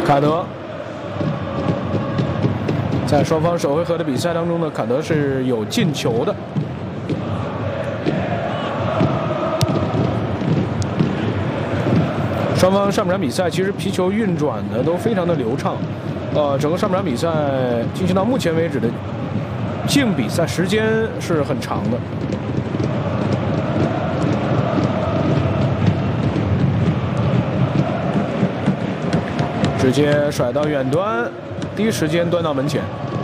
卡德在双方首回合的比赛当中呢，卡德是有进球的。双方上半场比赛其实皮球运转的都非常的流畅，整个上半场比赛进行到目前为止的净比赛时间是很长的。直接甩到远端，第一时间端到门前。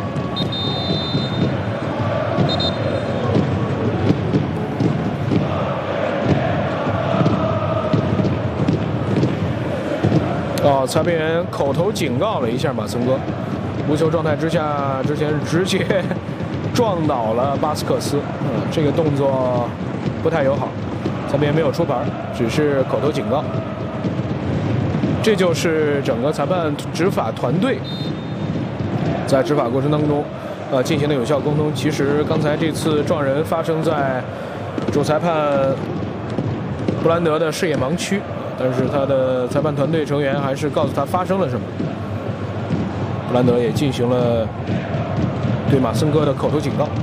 裁判员口头警告了一下马森哥，无球状态之下，之前直接撞倒了巴斯克斯，这个动作不太友好，裁判员没有出牌，只是口头警告。这就是整个裁判执法团队在执法过程当中，进行的有效沟通。其实刚才这次撞人发生在主裁判布兰德的视野盲区。但是他的裁判团队成员还是告诉他发生了什么。布兰德也进行了对马森哥的口头警告。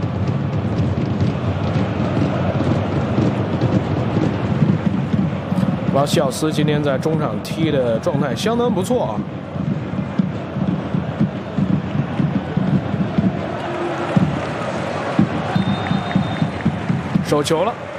拉希奥斯今天在中场踢的状态相当不错啊。手球了。